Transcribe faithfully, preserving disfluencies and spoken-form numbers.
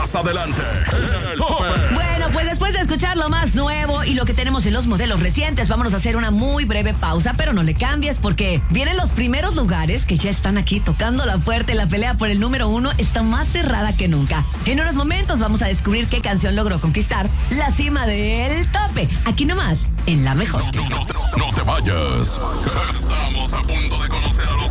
más adelante. El tope. Bueno, pues después de escuchar lo más nuevo y lo que tenemos en los modelos recientes, vámonos a hacer una muy breve pausa, pero no le cambies porque vienen los primeros lugares que ya están aquí tocando la puerta y la pelea por el número uno está más cerrada que nunca. En unos momentos vamos a descubrir qué canción logró conquistar la cima del tope. Aquí nomás, en La Mejor. No, no, no, no te vayas. Estamos a punto de conocer a los